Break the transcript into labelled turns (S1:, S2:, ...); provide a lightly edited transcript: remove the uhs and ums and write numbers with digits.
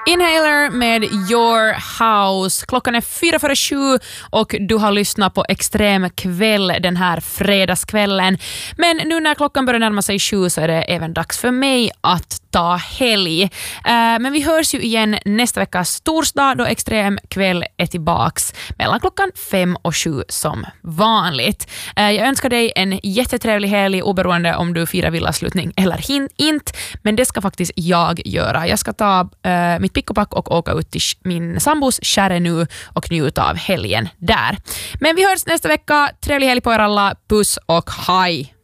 S1: Inhaler med Your House. Klockan är 6:45 och du har lyssnat på Extrem kväll den här fredagskvällen. Men nu när klockan börjar närma sig 7 så är det även dags för mig att ta helg. Men vi hörs ju igen nästa veckas torsdag då Extrem kväll är tillbaks mellan klockan 5 och 7 som vanligt. Jag önskar dig en jättetrevlig helg oberoende om du firar villasslutning eller inte. Men det ska faktiskt jag göra. Jag ska ta mitt pick och pack och åka ut till min sambos kärre nu och njuta av helgen där. Men vi hörs nästa vecka. Trevlig helg på er alla. Puss och hej!